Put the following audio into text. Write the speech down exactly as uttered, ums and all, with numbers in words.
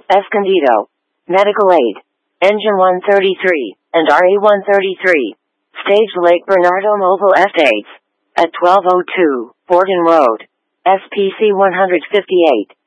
Escondido. Medical aid. Engine one thirty-three, and R E one thirty-three. Stage Lake Bernardo Mobile Estates. At twelve oh two, Borden Road. S P C one fifty-eight.